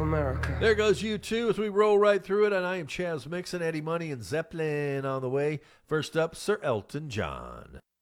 America. There goes U2 as we roll right through it. And I am Chaz Mixon, Eddie Money, and Zeppelin on the way. First up, Sir Elton John.